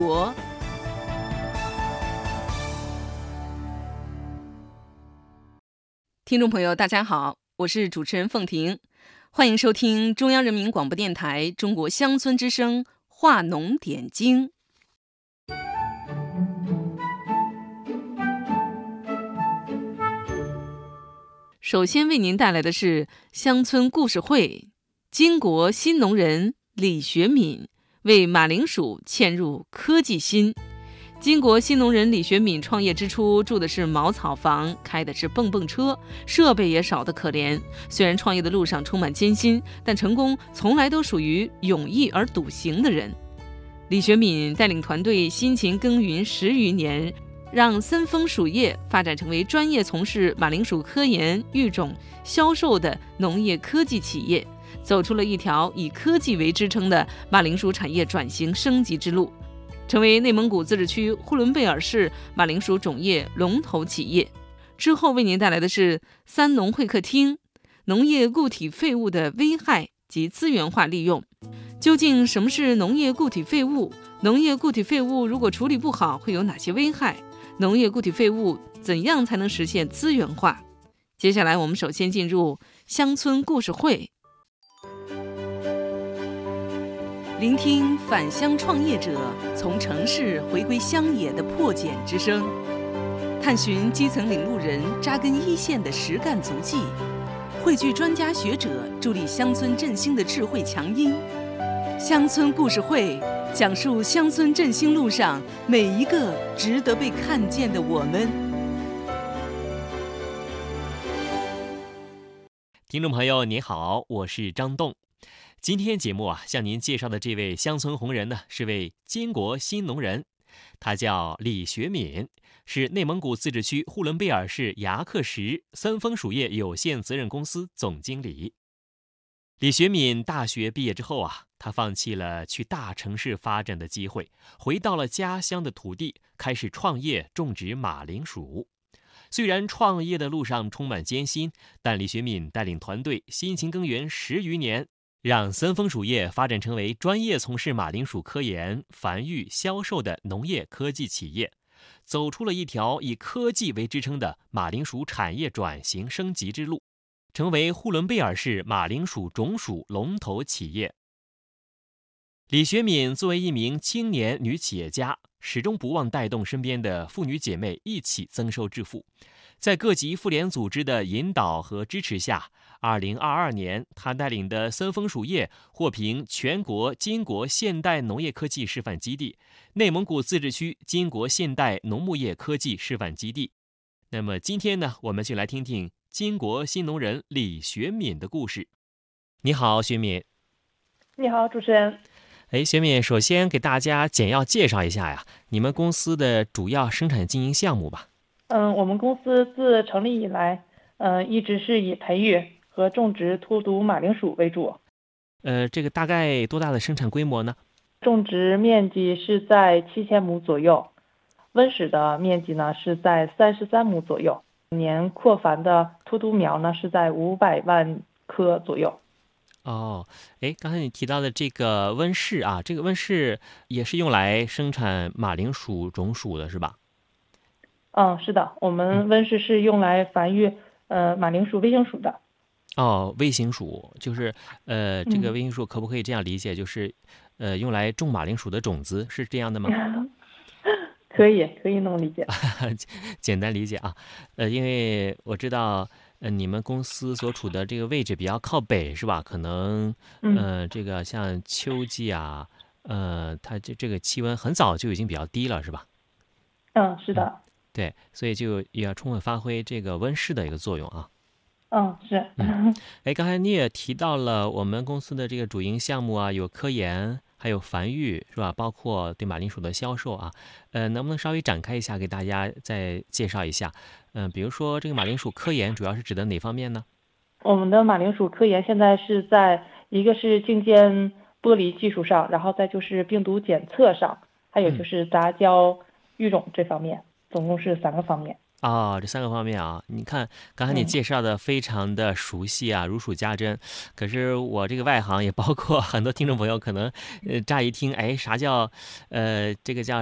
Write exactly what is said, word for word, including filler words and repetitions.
国。听众朋友，大家好，我是主持人凤婷，欢迎收听中央人民广播电台中国乡村之声话农点睛。首先为您带来的是乡村故事会，金国新农人李学敏为马铃薯嵌入科技心。金国新农人李学敏创业之初住的是茅草房，开的是蹦蹦车，设备也少得可怜。虽然创业的路上充满艰辛，但成功从来都属于勇毅而笃行的人。李学敏带领团队辛勤耕耘十余年，让森丰薯业发展成为专业从事马铃薯科研、育种、销售的农业科技企业，走出了一条以科技为支撑的马铃薯产业转型升级之路，成为内蒙古自治区呼伦贝尔市马铃薯种业龙头企业。之后为您带来的是三农会客厅，农业固体废物的危害及资源化利用。究竟什么是农业固体废物？农业固体废物如果处理不好会有哪些危害？农业固体废物怎样才能实现资源化？接下来我们首先进入乡村故事会，聆听返乡创业者从城市回归乡野的破茧之声，探寻基层领路人扎根一线的实干足迹，汇聚专家学者助力乡村振兴的智慧强音。乡村故事会讲述乡村振兴路上每一个值得被看见的我们。 听众朋友您好，我是张栋。今天节目啊，向您介绍的这位乡村红人呢，是位金国新农人，他叫李学敏，是内蒙古自治区呼伦贝尔市牙克什森丰薯业有限责任公司总经理。李学敏大学毕业之后啊，他放弃了去大城市发展的机会，回到了家乡的土地，开始创业种植马铃薯。虽然创业的路上充满艰辛，但李学敏带领团队辛勤耕耘十余年，让森丰薯业发展成为专业从事马铃薯科研、繁育、销售的农业科技企业，走出了一条以科技为支撑的马铃薯产业转型升级之路，成为呼伦贝尔市马铃薯种薯龙头企业。李学敏作为一名青年女企业家，始终不忘带动身边的妇女姐妹一起增收致富。在各级妇联组织的引导和支持下，二零二二年，他带领的森丰薯业获评全国金国现代农业科技示范基地、内蒙古自治区金国现代农牧业科技示范基地。那么今天呢，我们就来听听金国新农人李学敏的故事。你好，学敏。 你好，主持人。 哎，学敏，首先给大家简要介绍一下呀，你们公司的主要生产经营项目吧。 嗯，我们公司自成立以来，嗯，一直是以培育和种植突毒马铃薯为主。 呃，这个大概多大的生产规模呢？ 种植面积是在七千亩左右，温室的面积呢是在三十三亩左右，年扩繁的突毒苗呢是在五百万棵左右。 哦，哎，刚才你提到的这个温室啊，这个温室也是用来生产马铃薯种薯的是吧？ 嗯，是的，我们温室是用来繁育呃马铃薯微型薯的。 哦，微型薯就是呃，这个微型薯可不可以这样理解，就是呃用来种马铃薯的种子，是这样的吗？ 可以，可以那么理解。 简单理解啊，呃，因为我知道。呃，你们公司所处的这个位置比较靠北是吧？可能，呃，这个像秋季啊，呃，它这这个气温很早就已经比较低了是吧？ 嗯，是的。 嗯、对，所以就也要充分发挥这个温室的一个作用啊。 嗯，是。 嗯，哎，刚才你也提到了我们公司的这个主营项目啊，有科研，还有繁育，是吧？包括对马铃薯的销售啊，呃，能不能稍微展开一下，给大家再介绍一下？嗯、呃，比如说这个马铃薯科研主要是指的哪方面呢？ 我们的马铃薯科研现在是在一个是镜间剥离技术上，然后再就是病毒检测上，还有就是杂交育种这方面，嗯、总共是三个方面。 哦，这三个方面啊，你看刚才你嗯介绍的非常的熟悉啊，如数家珍。可是我这个外行，也包括很多听众朋友，可能呃乍一听，哎，啥叫呃这个叫